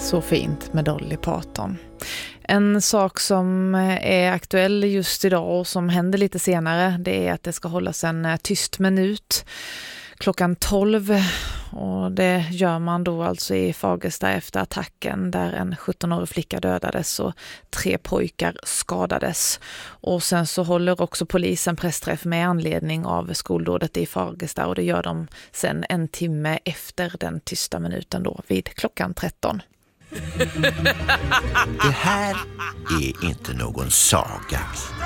Så fint med Dolly Parton. En sak som är aktuell just idag och som händer lite senare, det är att det ska hållas en tyst minut klockan 12, och det gör man då alltså i Fagersta efter attacken där en 17-årig flicka dödades och 3 pojkar skadades. Och sen så håller också polisen pressträff med anledning av skoldådet i Fagersta, och det gör de sen en timme efter den tysta minuten då vid klockan 13. Det här är inte någon saga.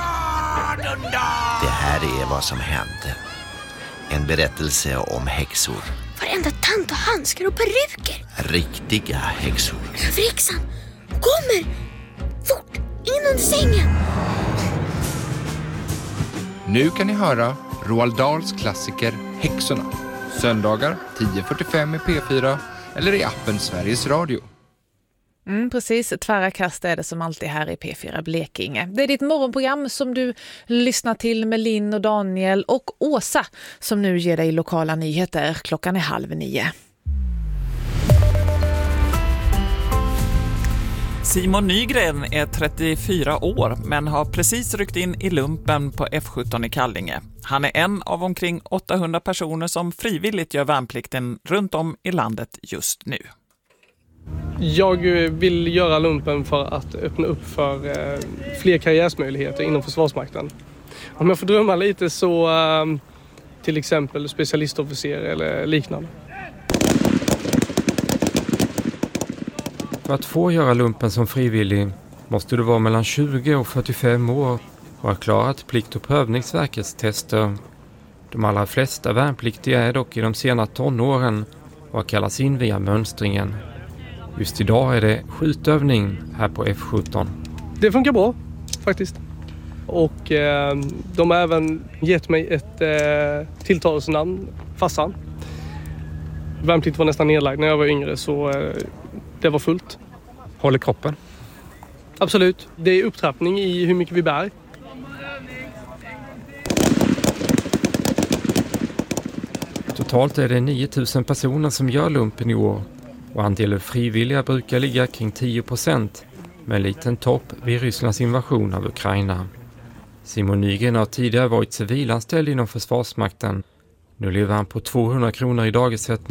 Det här är vad som hände. En berättelse om häxor. Varenda tant och handskar och peruker. Riktiga häxor. Överhäxan kommer! Fort! In under sängen! Nu kan ni höra Roald Dahls klassiker Häxorna. Söndagar 10:45 i P4 eller i appen Sveriges Radio. Precis, tvära kast är det som alltid här i P4 Blekinge. Det är ditt morgonprogram som du lyssnar till med Linn och Daniel och Åsa som nu ger dig lokala nyheter. Klockan är 8:30. Simon Nygren är 34 år men har precis ryckt in i lumpen på F17 i Kallinge. Han är en av omkring 800 personer som frivilligt gör värnplikten runt om i landet just nu. Jag vill göra lumpen för att öppna upp för fler karriärsmöjligheter inom Försvarsmakten. Om jag får drömma lite så till exempel specialistofficer eller liknande. För att få göra lumpen som frivillig måste du vara mellan 20 och 45 år och ha klarat plikt- och prövningsverkets tester. De allra flesta värnpliktiga är dock i de sena tonåren och kallas in via mönstringen. Just idag är det skjutövning här på F17. Det funkar bra faktiskt. Och de har även gett mig ett tilltalsnamn, farsan. Värnplikt var nästan nedlagd när jag var yngre, så det var fullt. Håller kroppen? Absolut. Det är upptrappning i hur mycket vi bär. Totalt är det 9000 personer som gör lumpen i år. Och andelen frivilliga brukar ligga kring 10%, med en liten topp vid Rysslands invasion av Ukraina. Simon Nygren har tidigare varit civilanställd inom Försvarsmakten. Nu lever han på 200 kronor i dagersättning